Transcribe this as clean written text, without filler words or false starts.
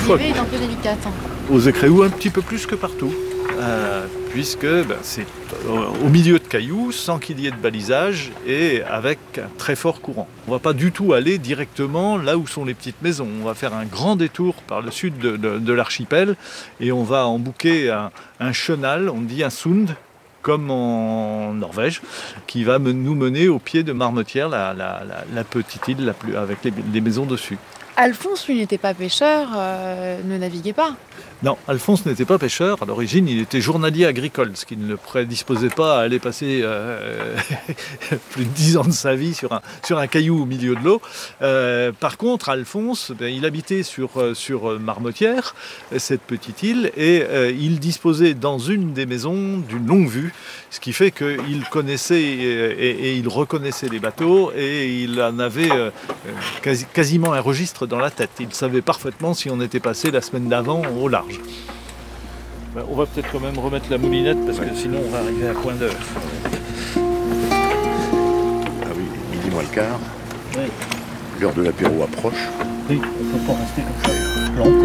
l'arrivée est un peu délicate. Aux Écréous, un petit peu plus que partout. Puisque c'est au milieu de cailloux, sans qu'il y ait de balisage et avec un très fort courant. On ne va pas du tout aller directement là où sont les petites maisons. On va faire un grand détour par le sud de l'archipel et on va embouquer un chenal, on dit un sund, comme en Norvège, qui va nous mener au pied de Marmotière, la petite île avec les maisons dessus. Alphonse, lui, n'était pas pêcheur, ne naviguait pas. Non, Alphonse n'était pas pêcheur. À l'origine, il était journalier agricole, ce qui ne le prédisposait pas à aller passer plus de 10 ans de sa vie sur un caillou au milieu de l'eau. Par contre, Alphonse, il habitait sur Marmotière, cette petite île, et il disposait dans une des maisons d'une longue vue, ce qui fait qu'il connaissait et il reconnaissait les bateaux, et il en avait quasiment un registre dans la tête. Il savait parfaitement si on était passé la semaine d'avant au large. On va peut-être quand même remettre la moulinette parce que sinon on va arriver à point d'heure. Ah oui, midi moins le quart. Oui. L'heure de l'apéro approche. Oui, on ne peut pas rester comme ça, planté.